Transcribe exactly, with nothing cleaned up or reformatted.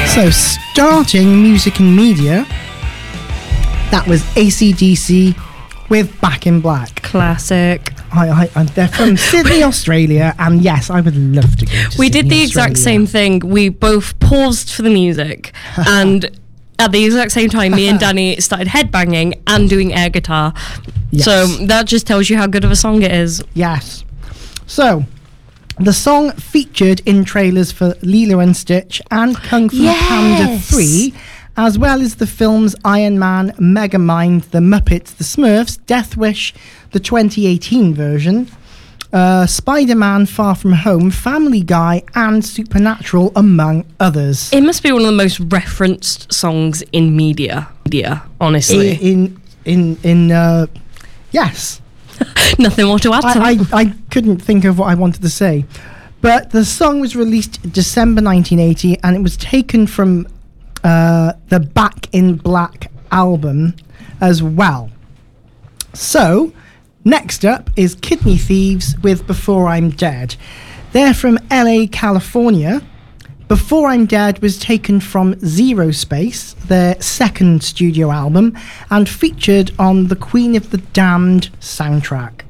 So, starting music and media, that was A C D C with Back in Black. Classic. I, I, I'm, they're from Sydney, Australia, and yes, I would love to go to We Sydney, did the exact Australia. same thing. We both paused for the music, and at the exact same time, me and Danny started headbanging and doing air guitar. Yes. So that just tells you how good of a song it is. Yes. So, the song featured in trailers for Lilo and Stitch and Kung Fu Yes. Panda three, as well as the films Iron Man, Megamind, The Muppets, The Smurfs, Death Wish, the twenty eighteen version, uh, Spider-Man Far From Home, Family Guy, and Supernatural, among others. It must be one of the most referenced songs in media. Media, honestly. In, in, in, uh, yes. Nothing more to add to I, that. I, I couldn't think of what I wanted to say. But the song was released December nineteen eighty, and it was taken from uh, the Back in Black album as well. So, next up is Kidney Thieves with Before I'm Dead. They're from L A, California. Before I'm Dead was taken from Zero Space, their second studio album, and featured on the Queen of the Damned soundtrack.